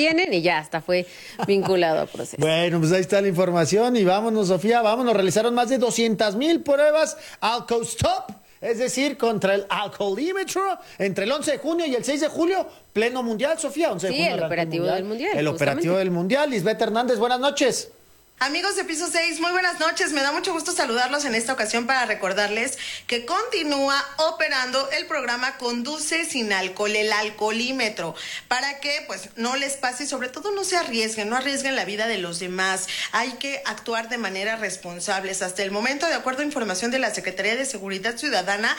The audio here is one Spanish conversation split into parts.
tienen y ya hasta fue vinculado a proceso. Bueno, pues ahí está la información y vámonos, Sofía, vámonos. Realizaron más de 200,000 pruebas Alcostop, es decir, contra el alcoholímetro, entre el 11 de junio y el 6 de julio, pleno mundial, Sofía. 11 de junio, el operativo del mundial. El operativo del mundial. Lisbeth Hernández, buenas noches. Amigos de Piso 6, muy buenas noches. Me da mucho gusto saludarlos en esta ocasión para recordarles que continúa operando el programa Conduce sin alcohol, el alcoholímetro, para que pues no les pase y sobre todo no se arriesguen, no arriesguen la vida de los demás. Hay que actuar de manera responsable. Hasta el momento, de acuerdo a información de la Secretaría de Seguridad Ciudadana,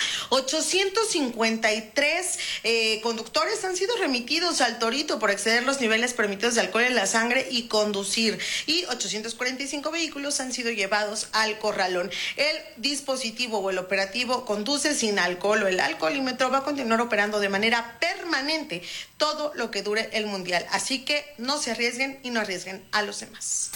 853 conductores han sido remitidos al Torito por exceder los niveles permitidos de alcohol en la sangre y conducir, y 845 vehículos han sido llevados al corralón. El dispositivo o el operativo Conduce sin alcohol o el alcoholímetro va a continuar operando de manera permanente todo lo que dure el mundial. Así que no se arriesguen y no arriesguen a los demás.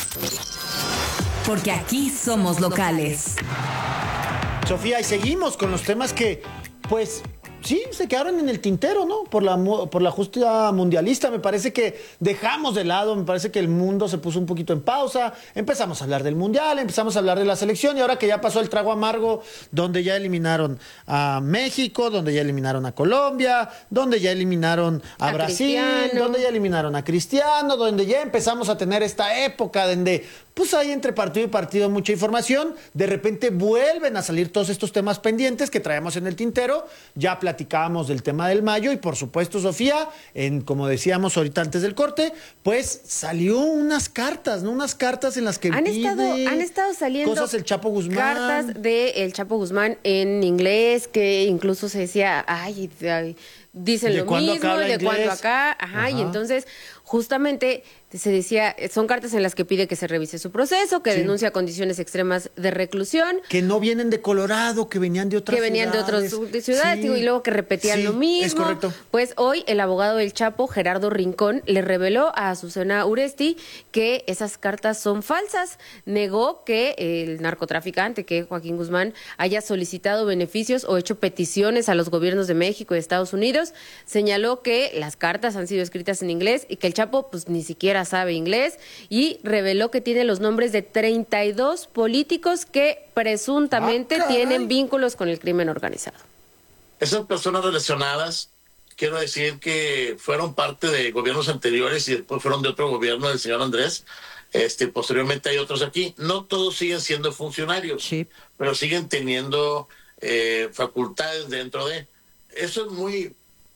Porque aquí somos locales. Sofía, y seguimos con los temas que, pues, sí, se quedaron en el tintero, ¿no? Por la justa mundialista. Me parece que dejamos de lado, me parece que el mundo se puso un poquito en pausa. Empezamos a hablar del mundial, empezamos a hablar de la selección y ahora que ya pasó el trago amargo, donde ya eliminaron a México, donde ya eliminaron a Colombia, donde ya eliminaron a Brasil, Cristiano, donde ya eliminaron a Cristiano, donde ya empezamos a tener esta época donde pues hay entre partido y partido mucha información, de repente vuelven a salir todos estos temas pendientes que traemos en el tintero. Ya platicábamos del tema del Mayo y por supuesto, Sofía, como decíamos ahorita antes del corte, pues salió unas cartas, ¿no? Unas cartas en las que han estado saliendo cosas del Chapo Guzmán. Cartas del Chapo Guzmán en inglés, que incluso se decía, dicen lo mismo, de cuando acá, y entonces justamente se decía, son cartas en las que pide que se revise su proceso, que denuncia condiciones extremas de reclusión. Que no vienen de Colorado, que venían de otras ciudades. Que venían de otras ciudades, y luego que repetían lo mismo. Es correcto. Pues hoy el abogado del Chapo, Gerardo Rincón, le reveló a Azucena Uresti que esas cartas son falsas. Negó que el narcotraficante, que Joaquín Guzmán, haya solicitado beneficios o hecho peticiones a los gobiernos de México y Estados Unidos. Señaló que las cartas han sido escritas en inglés y que el Chapo pues ni siquiera sabe inglés, y reveló que tiene los nombres de 32 políticos que presuntamente tienen vínculos con el crimen organizado. Esas personas relacionadas, quiero decir que fueron parte de gobiernos anteriores y después fueron de otro gobierno del señor Andrés. Posteriormente hay otros aquí. No todos siguen siendo funcionarios, pero siguen teniendo facultades dentro de. Eso es muy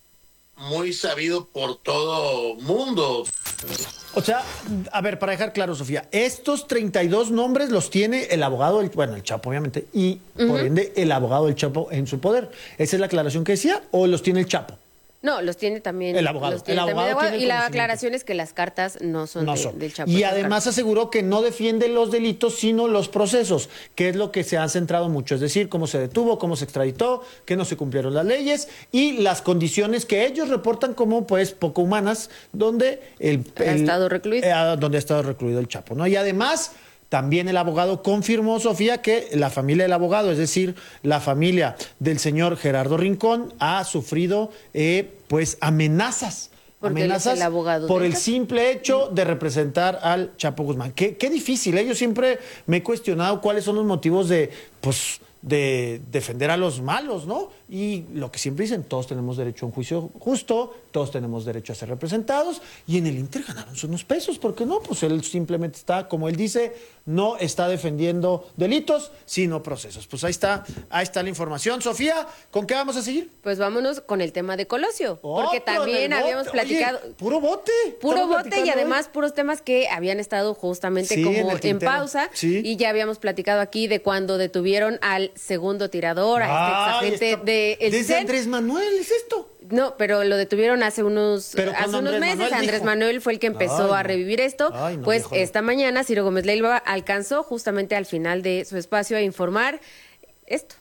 sabido por todo mundo. O sea, a ver, para dejar claro, Sofía, estos 32 nombres los tiene el abogado, el Chapo, obviamente, y por ende el abogado del Chapo en su poder. ¿Esa es la aclaración que decía o los tiene el Chapo? No, los tiene también el abogado. El abogado y la aclaración es que las cartas no son del Chapo. Y además aseguró que no defiende los delitos, sino los procesos, que es lo que se ha centrado mucho. Es decir, cómo se detuvo, cómo se extraditó, que no se cumplieron las leyes y las condiciones que ellos reportan como pues poco humanas, donde ha estado recluido el Chapo, ¿no? Y además también el abogado confirmó, Sofía, que la familia del abogado, es decir, la familia del señor Gerardo Rincón, ha sufrido pues amenazas. Porque él es el abogado por el simple hecho de representar al Chapo Guzmán. Qué difícil, ¿eh? Yo siempre me he cuestionado cuáles son los motivos de defender a los malos, ¿no? Y lo que siempre dicen, todos tenemos derecho a un juicio justo, todos tenemos derecho a ser representados, y en el Inter ganaron unos pesos, ¿por qué no? Pues él simplemente está, como él dice, no está defendiendo delitos, sino procesos. Pues ahí está la información. Sofía, ¿con qué vamos a seguir? Pues vámonos con el tema de Colosio, porque también habíamos platicado... Oye, puro bote y además puros temas que habían estado justamente como en pausa, y ya habíamos platicado aquí de cuando detuvieron al segundo tirador, a este exagente de el ¿Desde Andrés Manuel es esto? No, pero lo detuvieron hace unos meses. Andrés Manuel fue el que empezó a revivir esto. Pues esta mañana Ciro Gómez Leiva alcanzó justamente al final de su espacio a informar esto.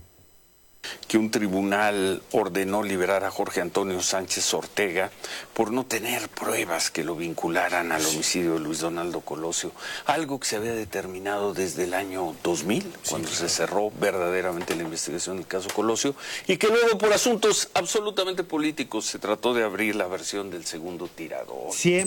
Que un tribunal ordenó liberar a Jorge Antonio Sánchez Ortega por no tener pruebas que lo vincularan al homicidio de Luis Donaldo Colosio, algo que se había determinado desde el año 2000, cuando se cerró verdaderamente la investigación del caso Colosio, y que luego por asuntos absolutamente políticos se trató de abrir la versión del segundo tirador.